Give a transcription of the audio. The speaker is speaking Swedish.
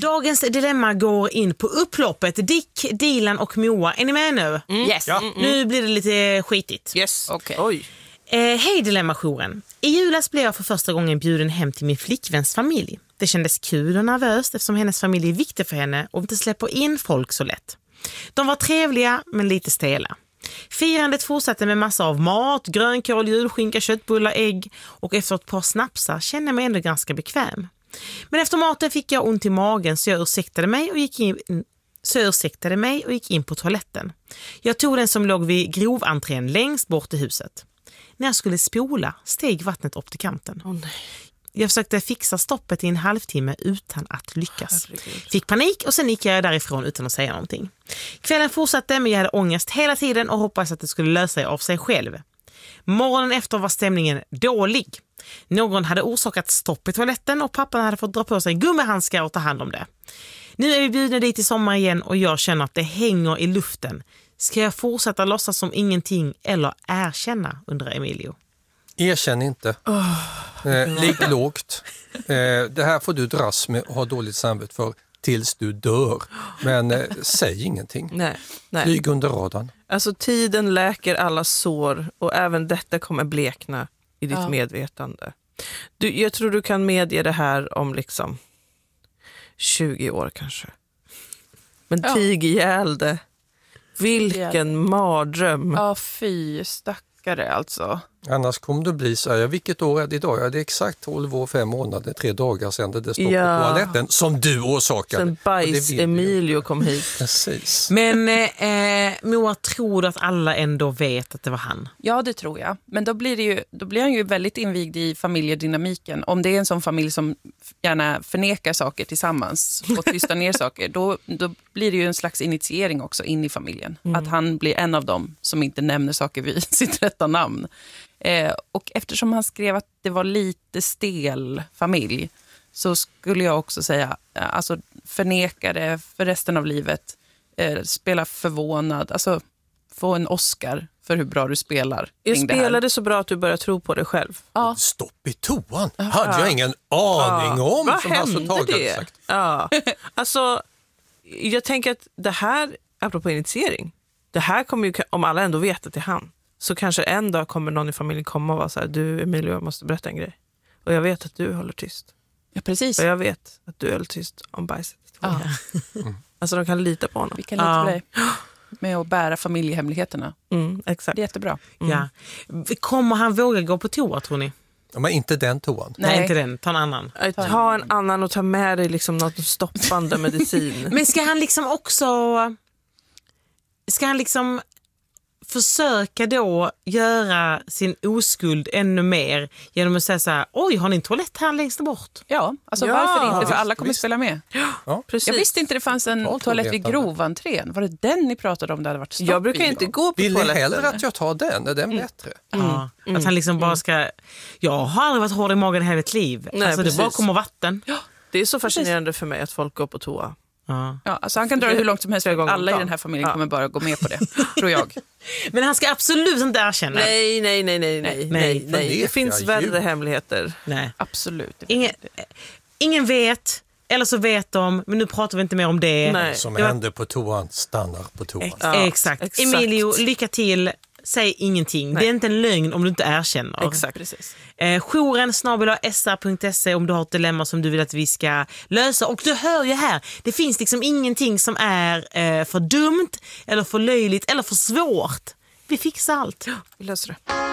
Dagens dilemma går in på upploppet. Dick, Dilan och Moa. Är ni med nu? Yes. Ja. Nu blir det lite skitigt. Yes. Okay. Oj. Hej Dilemma-jouren. I julas blev jag för första gången bjuden hem till min flickväns familj. Det kändes kul och nervöst eftersom hennes familj är viktig för henne och inte släpper in folk så lätt. De var trevliga men lite stela. Firandet fortsatte med massa av mat, grönkål, julskinka, köttbullar, ägg och efter ett par snapsar kände jag mig ändå ganska bekväm. Men efter maten fick jag ont i magen så jag ursäktade mig och gick in på toaletten. Jag tog den som låg vid grovantrén längst bort i huset. När jag skulle spola steg vattnet upp till kanten. Oh, nej. Jag försökte fixa stoppet i en halvtimme utan att lyckas. Herregud. Fick panik och sen gick jag därifrån utan att säga någonting. Kvällen fortsatte men jag hade ångest hela tiden och hoppades att det skulle lösa sig av sig själv. Morgonen efter var stämningen dålig. Någon hade orsakat stopp i toaletten och pappan hade fått dra på sig gummihandskar och ta hand om det. Nu är vi bjudna dit i sommar igen och jag känner att det hänger i luften. Ska jag fortsätta låtsas som ingenting eller erkänna, undrar Emilio. Erkänn inte. Ligg lågt. Det här får du dras med och ha dåligt samvete för tills du dör. Men säg ingenting. Nej. Flyg under radarn. Alltså tiden läker alla sår och även detta kommer blekna i ditt medvetande. Jag tror du kan medge det här om liksom 20 år kanske. Men tig ihjäl det. Vilken mardröm. Ja, fy stackare alltså. Annars kommer det bli så här, vilket år är det idag? Ja, det är exakt 12 år, 5 månader, 3 dagar sedan det stod på toaletten som du orsakade. Sen bajs Emilio kom hit. Precis. Men Moa, tror du att alla ändå vet att det var han? Ja, det tror jag. Men då blir han ju väldigt invigd i familjedynamiken. Om det är en sån familj som gärna förnekar saker tillsammans och tystar ner saker, då blir det ju en slags initiering också in i familjen. Att han blir en av dem som inte nämner saker vid sitt rätta namn. Och eftersom han skrev att det var lite stel familj så skulle jag också säga, alltså förneka det för resten av livet, spela förvånad, alltså få en Oscar för hur bra du spelar. Jag spelade så bra att du börjar tro på det själv. Ja. Stopp i toan. Hade jag ingen aning om. Vad som hände Tage det? hade sagt. Ja. Alltså, jag tänker att det här, apropå initiering, det här kommer ju, om alla ändå vet att det är han, så kanske en dag kommer någon i familjen komma och vara så här: du Emilio, jag måste berätta en grej. Och jag vet att du håller tyst. Ja, precis. Och jag vet att du håller tyst om bajset. Ja. Alltså de kan lita på honom. Vi kan lita på dig med att bära familjehemligheterna. Exakt. Det är jättebra. Ja. Kommer han våga gå på toa, tror ni? Ja, men inte den toan. Nej, inte den. Ta en annan. Ta en annan och ta med dig liksom något stoppande medicin. Men ska han liksom försöka då göra sin oskuld ännu mer genom att säga så här: oj, har ni en toalett här längst bort? Ja, alltså Ja, varför inte? För alla kommer visst. spela med. Ja. Precis. Jag visste inte det fanns en toalett vid grovantrén. Var det den ni pratade om? Det hade varit stopp Jag brukar i inte då? gå på Vill ni toaletten. hellre att jag tar den? Är den bättre? Ja. Att han liksom bara ska... Jag har aldrig varit hård i magen hela mitt liv. Nej, alltså det precis. bara kommer vatten. Det är så fascinerande för mig att folk går på toa. Ja. Ja, alltså han kan dra det hur långt som helst. gånger om Alla i dagen. den här familjen kommer bara gå med på det, tror jag. Men han ska absolut inte erkänna. Nej. förneka Det finns djur. värre hemligheter. Nej. Absolut. Ingen vet, eller så vet de, men nu pratar vi inte mer om det. Nej. Som Det var- händer på toan stannar på toan. Ja, Exakt. Emilio, lycka till. Säg ingenting. Det är inte en lögn om du inte erkänner. Exakt. Precis. Jouren@sr.se om du har ett dilemma som du vill att vi ska lösa. Och du hör ju här, det finns liksom ingenting som är för dumt eller för löjligt eller för svårt. Vi fixar allt. Vi löser det.